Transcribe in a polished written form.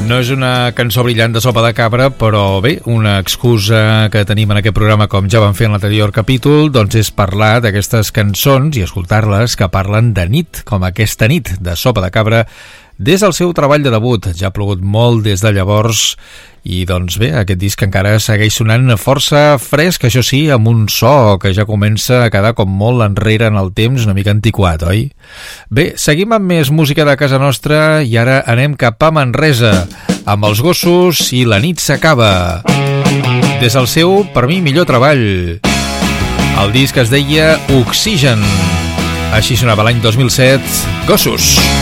No és una cançó brillant de Sopa de Cabra, però bé, una excusa que tenim en aquest programa, com ja vam fer en l'anterior capítol, doncs és parlar d'aquestes cançons i escoltar-les que parlen de nit, com aquesta nit de Sopa de Cabra, des del seu treball de debut. Ja ha plogut molt des de llavors i doncs bé, aquest disc encara segueix sonant força fresc, això sí, amb un so que ja comença a quedar com molt enrere en el temps, una mica antiquat, oi? Bé, seguim amb més música de casa nostra i ara anem cap a Manresa, amb els Gossos i La nit s'acaba. Des del seu, per mi, millor treball. El disc es deia Oxigen. Així sonava l'any 2007, Gossos.